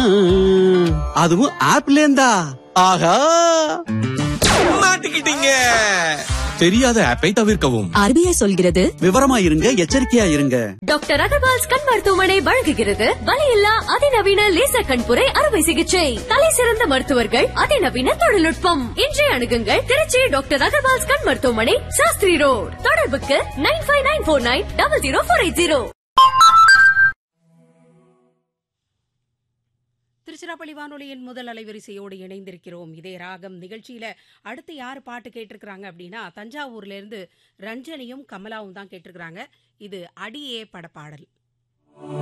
அதுவும் ஆப்ல இருந்தா. ஆஹா, மாட்டிக்கிட்டீங்க. தெரியாத ஆப்பை தவிர்க்கவும். RBI சொல்கிறது, விவரமா இருங்க, எச்சரிக்கையா இருங்க. டாக்டர் அகர்வால்ஸ் கண் மருத்துவமனை வழங்குகிறது வலியில்லா அதிநவீன லேசர் கண்புரை அறுவை சிகிச்சை. தலை சிறந்த மருத்துவர்கள், அதிநவீன தொழில்நுட்பம். இன்றைய அணுகுங்கள் திருச்சி டாக்டர் அகர்வால்ஸ் கண் மருத்துவமனை, சாஸ்திரி ரோட். தொடர்புக்கு 9594900480. திருச்சிராப்பள்ளி வானொலியின் முதல் அலைவரிசையோடு இணைந்திருக்கிறோம். இதே ராகம் நிகழ்ச்சியில அடுத்து யார் பாட்டு கேட்டிருக்கிறாங்க அப்படின்னா, தஞ்சாவூர்ல இருந்து ரஞ்சனியும் கமலாவும் தான் கேட்டிருக்கிறாங்க. இது அடியே படப்பாடல்.